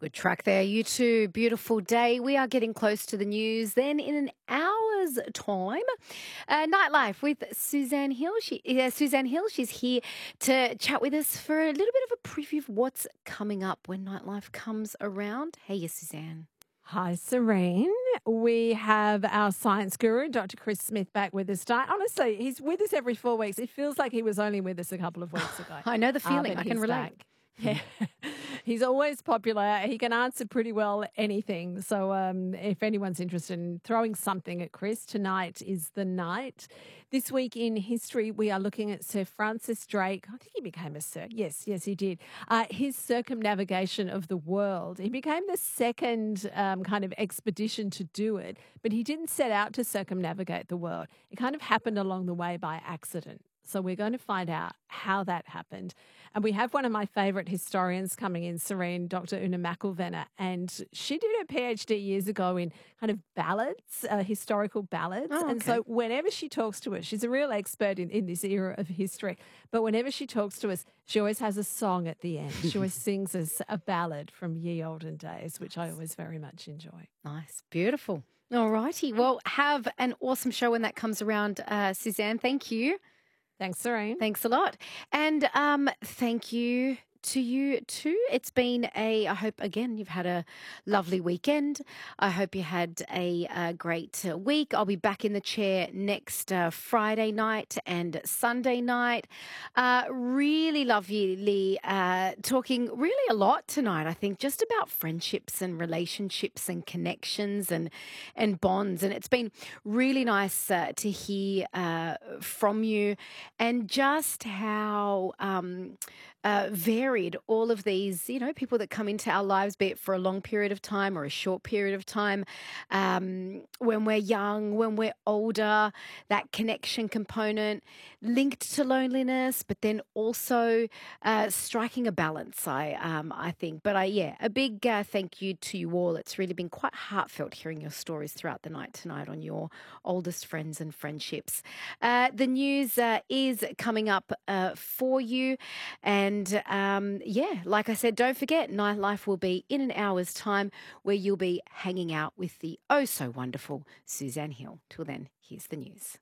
Good track there, you two. Beautiful day. We are getting close to the news. Then in an hour's time, Nightlife with Suzanne Hill. Suzanne Hill. She's here to chat with us for a little bit of a preview of what's coming up when Nightlife comes around. Hey, Suzanne. Hi, Serene. We have our science guru, Dr. Chris Smith, back with us tonight. Honestly, he's with us every 4 weeks. It feels like he was only with us a couple of weeks ago. I know the feeling. I can relate. Back. Yeah. He's always popular. He can answer pretty well anything. So if anyone's interested in throwing something at Chris, tonight is the night. This week in history, we are looking at Sir Francis Drake. I think he became a Sir. Yes, he did. His circumnavigation of the world. He became the second kind of expedition to do it, but he didn't set out to circumnavigate the world. It kind of happened along the way by accident. So we're going to find out how that happened. And we have one of my favourite historians coming in, Serene, Dr. Una McElvenna. And she did her PhD years ago in kind of ballads, historical ballads. Oh, okay. And so whenever she talks to us, she's a real expert in this era of history. But whenever she talks to us, she always has a song at the end. She always sings us a ballad from ye olden days, which I always very much enjoy. Nice. Beautiful. All righty. Well, have an awesome show when that comes around, Suzanne. Thank you. Thanks, Serene. Thanks a lot. And thank you to you too. It's been I hope, again, you've had a lovely weekend. I hope you had a great week. I'll be back in the chair next Friday night and Sunday night. Really lovely talking really a lot tonight, I think, just about friendships and relationships and connections and bonds. And it's been really nice to hear from you and just how varied all of these, people that come into our lives, be it for a long period of time or a short period of time, when we're young, when we're older, that connection component linked to loneliness, but then also striking a balance, I think. But a big thank you to you all. It's really been quite heartfelt hearing your stories throughout the night tonight on your oldest friends and friendships. The news is coming up for you. And like I said, don't forget, Nightlife will be in an hour's time where you'll be hanging out with the oh so wonderful Suzanne Hill. Till then, here's the news.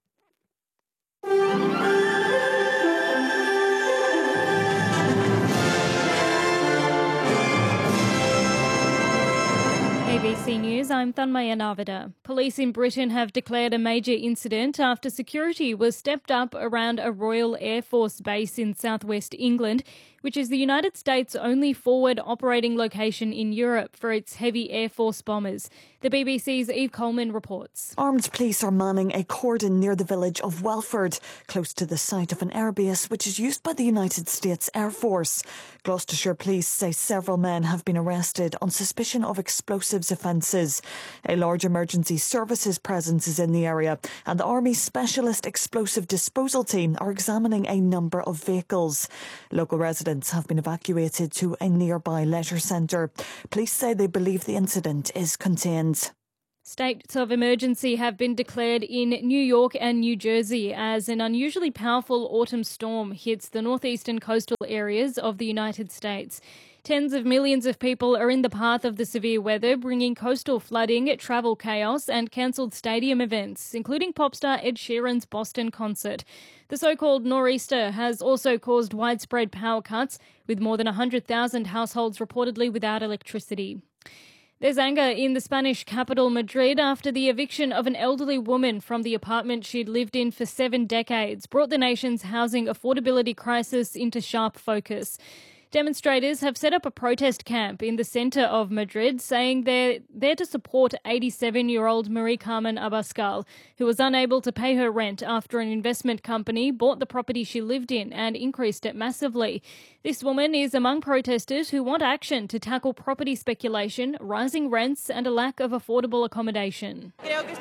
ABC News, I'm Thanmaya Navida. Police in Britain have declared a major incident after security was stepped up around a Royal Air Force base in southwest England, which is the United States' only forward operating location in Europe for its heavy Air Force bombers. The BBC's Eve Coleman reports. Armed police are manning a cordon near the village of Welford, close to the site of an airbase which is used by the United States Air Force. Gloucestershire police say several men have been arrested on suspicion of explosives offences. A large emergency services presence is in the area, and the Army's Specialist Explosive Disposal Team are examining a number of vehicles. Local residents have been evacuated to a nearby leisure centre. Police say they believe the incident is contained. States of emergency have been declared in New York and New Jersey as an unusually powerful autumn storm hits the northeastern coastal areas of the United States. Tens of millions of people are in the path of the severe weather, bringing coastal flooding, travel chaos and cancelled stadium events, including pop star Ed Sheeran's Boston concert. The so-called nor'easter has also caused widespread power cuts, with more than 100,000 households reportedly without electricity. There's anger in the Spanish capital, Madrid, after the eviction of an elderly woman from the apartment she'd lived in for 7 decades brought the nation's housing affordability crisis into sharp focus. Demonstrators have set up a protest camp in the centre of Madrid, saying they're there to support 87-year-old Marie Carmen Abascal, who was unable to pay her rent after an investment company bought the property she lived in and increased it massively. This woman is among protesters who want action to tackle property speculation, rising rents and a lack of affordable accommodation.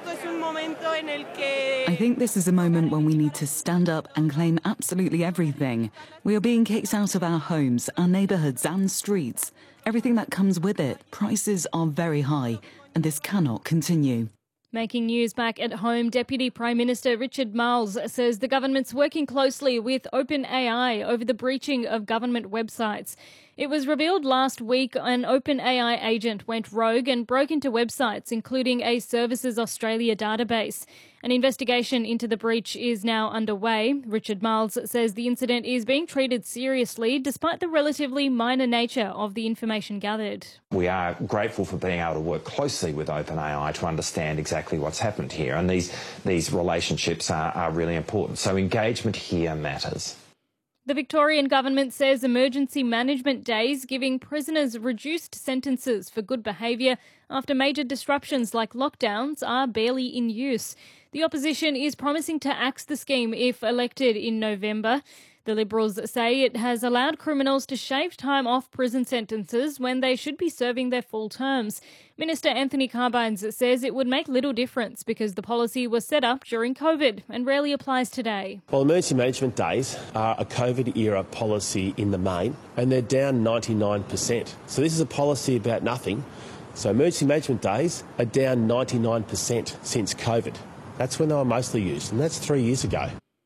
I think this is a moment when we need to stand up and claim absolutely everything. We are being kicked out of our homes, our neighbourhoods and streets. Everything that comes with it. Prices are very high, and this cannot continue. Making news back at home, Deputy Prime Minister Richard Marles says the government's working closely with OpenAI over the breaching of government websites. It was revealed last week an OpenAI agent went rogue and broke into websites, including a Services Australia database. An investigation into the breach is now underway. Richard Miles says the incident is being treated seriously despite the relatively minor nature of the information gathered. We are grateful for being able to work closely with OpenAI to understand exactly what's happened here, and these relationships are really important. So engagement here matters. The Victorian government says emergency management days giving prisoners reduced sentences for good behaviour after major disruptions like lockdowns are barely in use. The opposition is promising to axe the scheme if elected in November. The Liberals say it has allowed criminals to shave time off prison sentences when they should be serving their full terms. Minister Anthony Carbines says it would make little difference because the policy was set up during COVID and rarely applies today. Well, emergency management days are a COVID-era policy in the main, and they're down 99%. So this is a policy about nothing. So emergency management days are down 99% since COVID. That's when they were mostly used, and that's 3 years ago.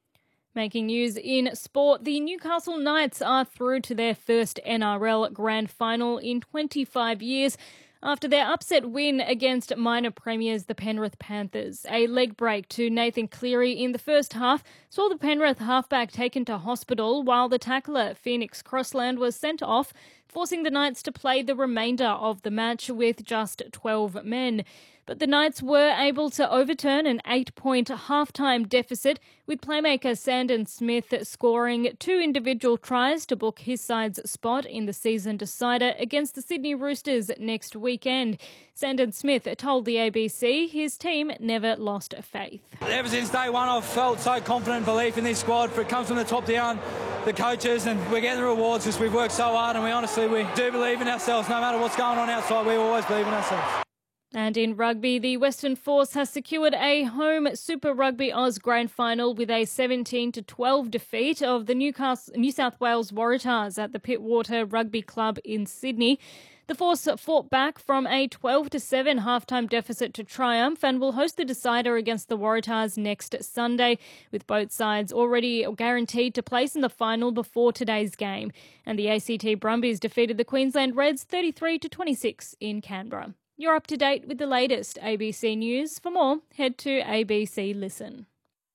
Making news in sport, the Newcastle Knights are through to their first NRL Grand Final in 25 years after their upset win against minor premiers the Penrith Panthers. A leg break to Nathan Cleary in the first half saw the Penrith halfback taken to hospital while the tackler Phoenix Crossland was sent off, forcing the Knights to play the remainder of the match with just 12 men. But the Knights were able to overturn an 8-point halftime deficit, with playmaker Sandon Smith scoring 2 individual tries to book his side's spot in the season decider against the Sydney Roosters next weekend. Sandon Smith told the ABC his team never lost faith. Ever since day one, I've felt so confident and belief in this squad. It comes from the top down, the coaches, and we're getting the rewards because we've worked so hard, and we do believe in ourselves. No matter what's going on outside, we always believe in ourselves. And in rugby, the Western Force has secured a home Super Rugby Oz Grand Final with a 17-12 defeat of the New South Wales Waratahs at the Pittwater Rugby Club in Sydney. The Force fought back from a 12-7 halftime deficit to triumph and will host the decider against the Waratahs next Sunday, with both sides already guaranteed to place in the final before today's game. And the ACT Brumbies defeated the Queensland Reds 33-26 in Canberra. You're up to date with the latest ABC News. For more, head to ABC Listen.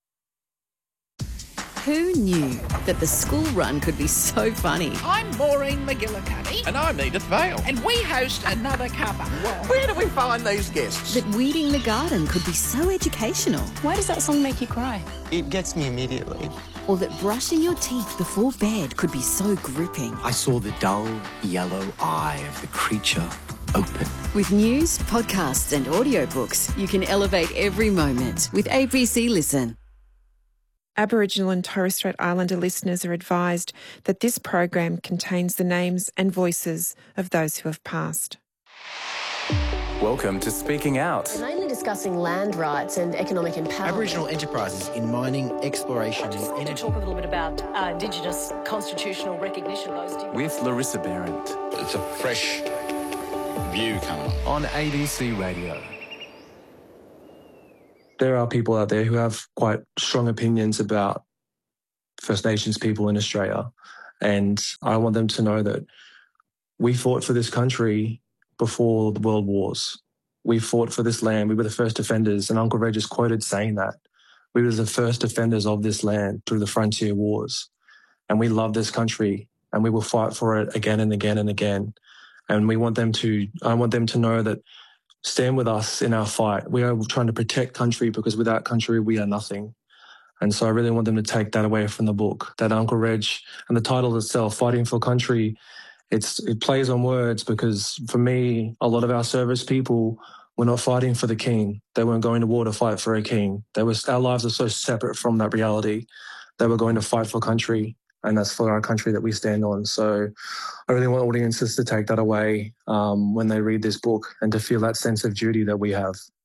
Who knew that the school run could be so funny? I'm Maureen McGillicuddy. And I'm Edith Vale. And we host Another Cuppa. Where do we find these guests? That weeding the garden could be so educational. Why does that song make you cry? It gets me immediately. Or that brushing your teeth before bed could be so gripping. I saw the dull yellow eye of the creature open. With news, podcasts and audiobooks, you can elevate every moment with ABC Listen. Aboriginal and Torres Strait Islander listeners are advised that this program contains the names and voices of those who have passed. Welcome to Speaking Out. We're mainly discussing land rights and economic empowerment. Aboriginal enterprises in mining, exploration and energy. Talk a little bit about Indigenous constitutional recognition. With Larissa Behrendt. It's a fresh view coming on ABC Radio. There are people out there who have quite strong opinions about First Nations people in Australia, and I want them to know that we fought for this country before the world wars. We fought for this land. We were the first defenders, and Uncle Reg is quoted saying that. We were the first defenders of this land through the frontier wars, and we love this country, and we will fight for it again and again and again. And I want them to know that stand with us in our fight. We are trying to protect country because without country, we are nothing. And so I really want them to take that away from the book, that Uncle Reg and the title itself, Fighting for Country, it plays on words because for me, a lot of our service people were not fighting for the king. They weren't going to war to fight for a king. Our lives are so separate from that reality. They were going to fight for country, and that's for our country that we stand on. So I really want audiences to take that away when they read this book and to feel that sense of duty that we have.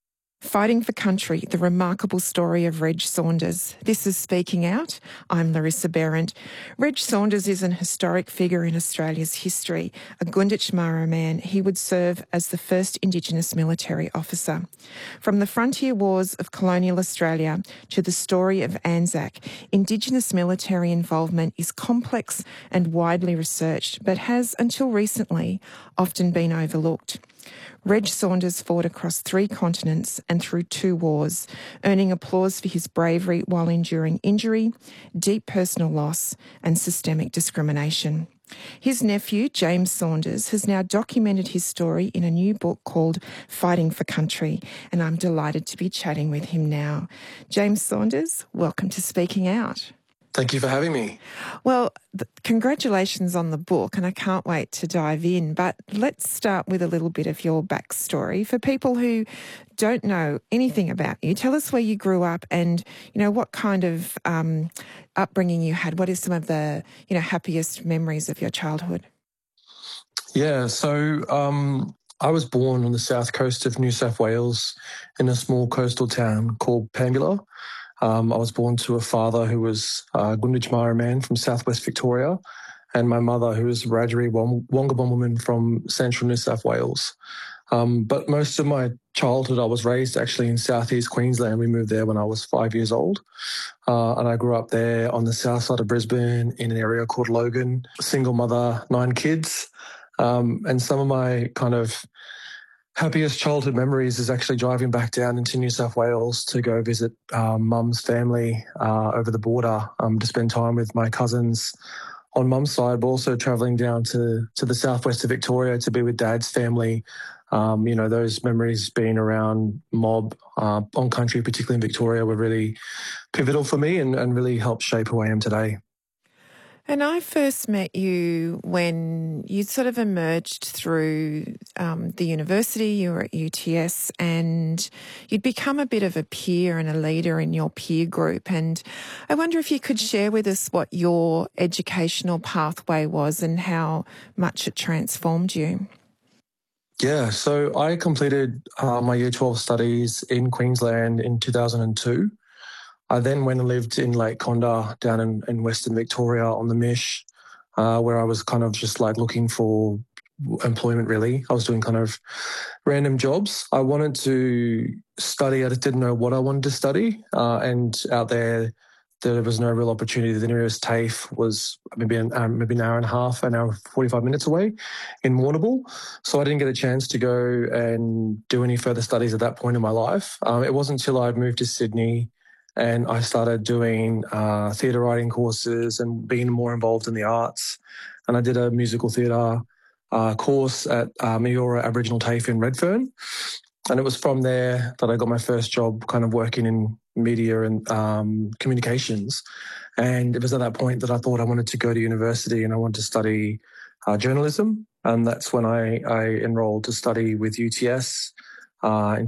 Fighting for Country, the remarkable story of Reg Saunders. This is Speaking Out. I'm Larissa Behrendt. Reg Saunders is an historic figure in Australia's history. A Gunditjmara man, he would serve as the first Indigenous military officer. From the frontier wars of colonial Australia to the story of Anzac, Indigenous military involvement is complex and widely researched, but has, until recently, often been overlooked. Reg Saunders fought across 3 continents and through 2 wars, earning applause for his bravery while enduring injury, deep personal loss and systemic discrimination. His nephew, James Saunders, has now documented his story in a new book called Fighting for Country, and I'm delighted to be chatting with him now. James Saunders, welcome to Speaking Out. Thank you for having me. Well, congratulations on the book, and I can't wait to dive in. But let's start with a little bit of your backstory. For people who don't know anything about you, tell us where you grew up and, what kind of upbringing you had. What are some of the, happiest memories of your childhood? Yeah, so I was born on the south coast of New South Wales in a small coastal town called Pambula. I was born to a father who was a Gunditjmara man from southwest Victoria and my mother who was a Wiradjuri Wongabon woman from central New South Wales. But most of my childhood I was raised actually in southeast Queensland. We moved there when I was 5 years old. And I grew up there on the south side of Brisbane in an area called Logan, single mother, 9 kids. And some of my kind of happiest childhood memories is actually driving back down into New South Wales to go visit mum's family over the border to spend time with my cousins on mum's side, but also travelling down to the southwest of Victoria to be with dad's family. Those memories being around mob on country, particularly in Victoria, were really pivotal for me and really helped shape who I am today. And I first met you when you sort of emerged through the university. You were at UTS and you'd become a bit of a peer and a leader in your peer group. And I wonder if you could share with us what your educational pathway was and how much it transformed you. Yeah, so I completed my Year 12 studies in Queensland in 2002. I then went and lived in Lake Condah down in Western Victoria on the Mish, where I was kind of just like looking for employment really. I was doing kind of random jobs. I wanted to study. I just didn't know what I wanted to study. And out there was no real opportunity. The nearest TAFE was maybe an hour and a half, an hour 45 minutes away in Warrnambool. So I didn't get a chance to go and do any further studies at that point in my life. It wasn't until I moved to Sydney and I started doing theatre writing courses and being more involved in the arts. And I did a musical theatre course at Meora Aboriginal TAFE in Redfern. And it was from there that I got my first job kind of working in media and communications. And it was at that point that I thought I wanted to go to university and I wanted to study journalism. And that's when I enrolled to study with UTS in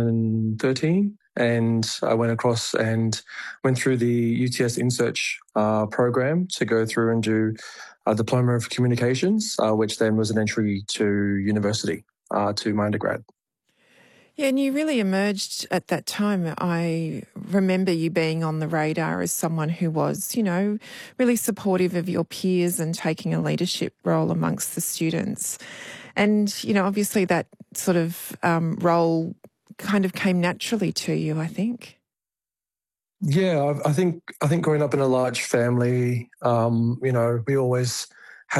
2013. And I went across and went through the UTS InSearch program to go through and do a Diploma of Communications, which then was an entry to university, to my undergrad. Yeah, and you really emerged at that time. I remember you being on the radar as someone who was, really supportive of your peers and taking a leadership role amongst the students. And, obviously that sort of role kind of came naturally to you, I think. Yeah, I think growing up in a large family, we always